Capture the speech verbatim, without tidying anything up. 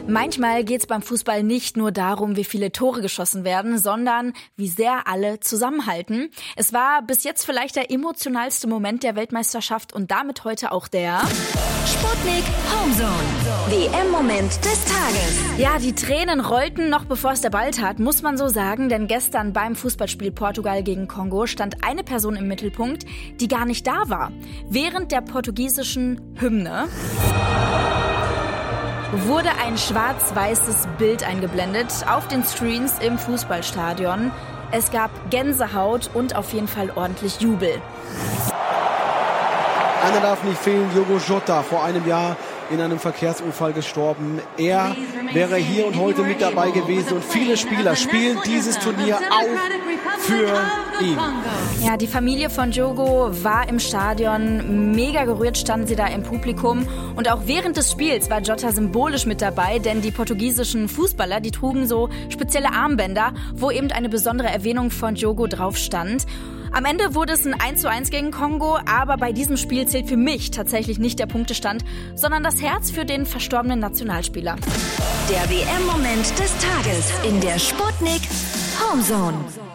Manchmal geht es beim Fußball nicht nur darum, wie viele Tore geschossen werden, sondern wie sehr alle zusammenhalten. Es war bis jetzt vielleicht der emotionalste Moment der Weltmeisterschaft und damit heute auch der Sputnik Homezone. W M-Moment des Tages. Ja, die Tränen rollten noch bevor es der Ball tat, muss man so sagen, denn gestern beim Fußballspiel Portugal gegen Kongo stand eine Person im Mittelpunkt, die gar nicht da war. Während der portugiesischen Hymne wurde ein schwarz-weißes Bild eingeblendet auf den Screens im Fußballstadion. Es gab Gänsehaut und auf jeden Fall ordentlich Jubel. Einer darf nicht fehlen, Diogo Jota, vor einem Jahr in einem Verkehrsunfall gestorben. Er wäre hier und heute mit dabei gewesen und viele Spieler spielen dieses Turnier auch für ihn. Ja, die Familie von Diogo war im Stadion, mega gerührt standen sie da im Publikum und auch während des Spiels war Jota symbolisch mit dabei, denn die portugiesischen Fußballer, die trugen so spezielle Armbänder, wo eben eine besondere Erwähnung von Diogo drauf stand. Am Ende wurde es ein eins zu eins gegen Kongo, aber bei diesem Spiel zählt für mich tatsächlich nicht der Punktestand, sondern das Herz für den verstorbenen Nationalspieler. Der W M-Moment des Tages in der Sputnik Homezone.